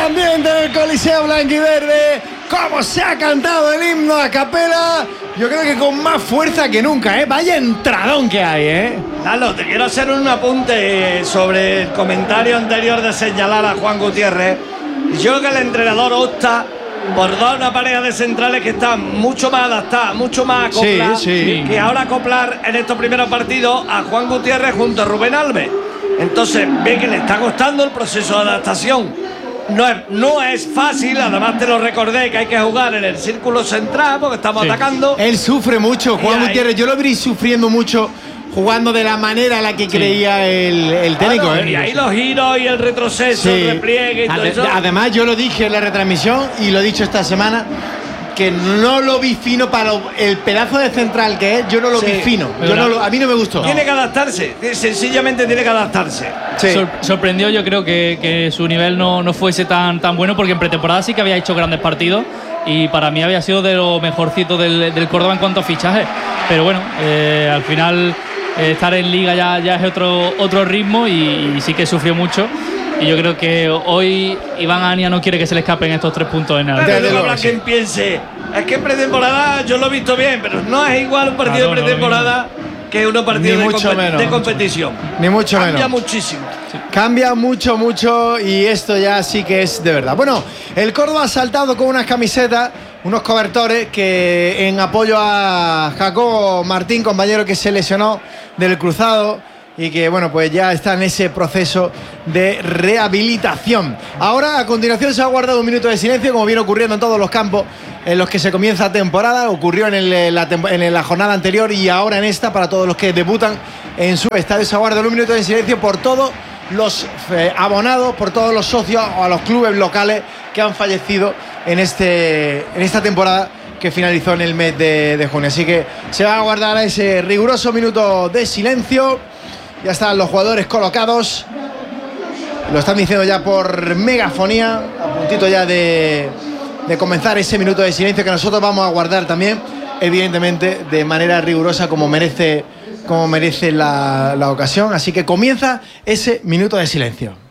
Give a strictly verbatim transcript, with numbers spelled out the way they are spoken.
ambiente en el Coliseo Blanquiverde, cómo se ha cantado el himno a capela, yo creo que con más fuerza que nunca, ¿eh? Vaya entradón que hay, ¿eh? Lalo, te quiero hacer un apunte sobre el comentario anterior de señalar a Juan Gutiérrez. Yo creo que el entrenador opta por dar una pareja de centrales que están mucho más adaptadas, mucho más acopladas, sí, sí. que ahora acoplar en estos primeros partidos a Juan Gutiérrez junto a Rubén Alves. Entonces ve que le está costando el proceso de adaptación. No es, no es fácil, además te lo recordé que hay que jugar en el círculo central porque estamos sí. atacando. Él sufre mucho, Juan ahí, Gutiérrez, yo lo vi sufriendo mucho jugando de la manera en la que sí. creía el, el técnico. Claro, ¿eh? Y ahí los giros y el retroceso, sí. el repliegue y todo Ade eso. Además yo lo dije en la retransmisión y lo he dicho esta semana, que no lo vi fino para lo, el pedazo de central que es, yo no lo sí. vi fino. Yo no lo, a mí no me gustó. Tiene no. que adaptarse, sencillamente tiene que adaptarse. Sí. Sor sorprendió, yo creo que, que su nivel no, no fuese tan, tan bueno, porque en pretemporada sí que había hecho grandes partidos y para mí había sido de lo mejorcito del, del Córdoba en cuanto a fichajes. Pero bueno, eh, al final eh, estar en liga ya, ya es otro, otro ritmo y, y sí que sufrió mucho. Y yo creo que hoy Iván Ania no quiere que se le escapen estos tres puntos en nada. Pero no habrá quien piense, es que en pretemporada yo lo he visto bien, pero no es igual un partido de pretemporada que uno partido de, mucho comp menos, de competición. Ni mucho Cambia menos. Cambia muchísimo. Sí. Cambia mucho, mucho y esto ya sí que es de verdad. Bueno, el Córdoba ha saltado con unas camisetas, unos cobertores que en apoyo a Jacobo Martín, compañero que se lesionó del cruzado y que bueno, pues ya está en ese proceso de rehabilitación. Ahora a continuación se ha guardado un minuto de silencio, como viene ocurriendo en todos los campos en los que se comienza temporada. Ocurrió en, el, la, en la jornada anterior y ahora en esta, para todos los que debutan en su estadio. Se ha guardado un minuto de silencio por todos los eh, abonados, por todos los socios o a los clubes locales que han fallecido en, este, en esta temporada que finalizó en el mes de, de junio. Así que se va a guardar ese riguroso minuto de silencio. Ya están los jugadores colocados. Lo están diciendo ya por megafonía. A puntito ya de, de comenzar ese minuto de silencio que nosotros vamos a guardar también, evidentemente, de manera rigurosa como merece, como merece la, la ocasión. Así que comienza ese minuto de silencio.